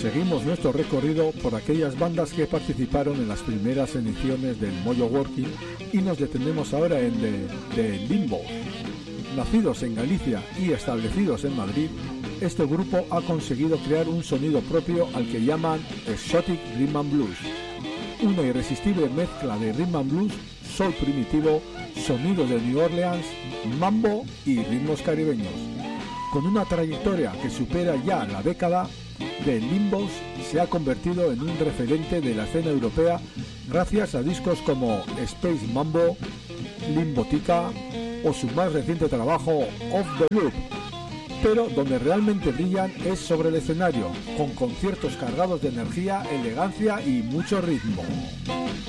Seguimos nuestro recorrido por aquellas bandas que participaron en las primeras ediciones del Mojo Working y nos detenemos ahora en The Limbos. Nacidos en Galicia y establecidos en Madrid, este grupo ha conseguido crear un sonido propio al que llaman Exotic Rhythm and Blues, una irresistible mezcla de rhythm and blues, soul primitivo, sonidos de New Orleans, mambo y ritmos caribeños. Con una trayectoria que supera ya la década, The Limbos se ha convertido en un referente de la escena europea gracias a discos como Space Mambo, Limbotica o su más reciente trabajo Off the Loop, pero donde realmente brillan es sobre el escenario, con conciertos cargados de energía, elegancia y mucho ritmo.